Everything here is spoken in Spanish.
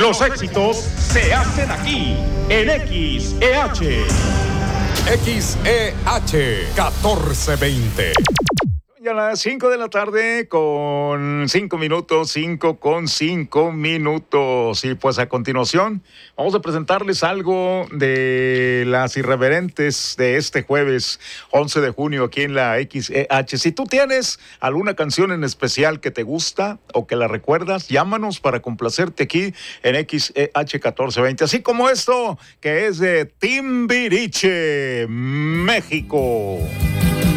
Los éxitos se hacen aquí, en XEH. XEH 1420. Ya a las 5 de la tarde con 5 minutos, 5 minutos. Y pues a continuación vamos a presentarles algo de las irreverentes de este jueves 11 de junio aquí en la XEH. Si tú tienes alguna canción en especial que te gusta o que la recuerdas, llámanos para complacerte aquí en XEH 1420. Así como esto que es de Timbiriche, México.